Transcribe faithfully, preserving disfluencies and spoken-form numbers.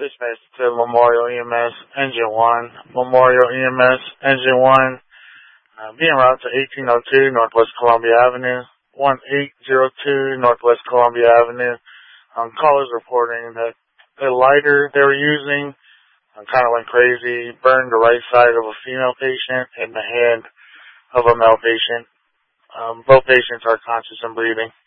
Dispatch to Memorial E M S, Engine one. Memorial E M S, Engine one. Uh, being routed to eighteen oh two Northwest Columbia Avenue, eighteen oh two Northwest Columbia Avenue. Um, callers reporting that the lighter they were using um, kind of went crazy, burned the right side of a female patient and the hand of a male patient. Um, both patients are conscious and breathing.